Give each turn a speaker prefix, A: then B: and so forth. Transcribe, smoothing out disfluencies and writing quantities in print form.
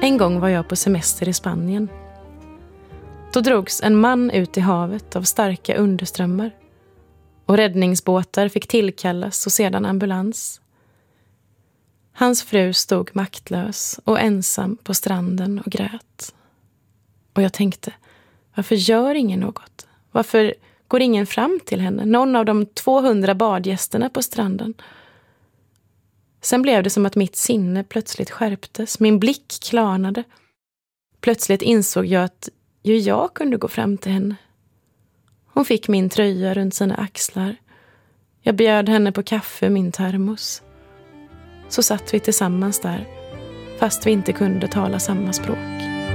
A: En gång var jag på semester i Spanien. Då drogs en man ut i havet av starka underströmmar. Och räddningsbåtar fick tillkallas och sedan ambulans. Hans fru stod maktlös och ensam på stranden och grät. Och jag tänkte, varför gör ingen något? Varför går ingen fram till henne? Någon av de 200 badgästerna på stranden. Sen blev det som att mitt sinne plötsligt skärptes. Min blick klarnade. Plötsligt insåg jag att ju jag kunde gå fram till henne. Hon fick min tröja runt sina axlar. Jag bjöd henne på kaffe, min termos. Så satt vi tillsammans där, fast vi inte kunde tala samma språk.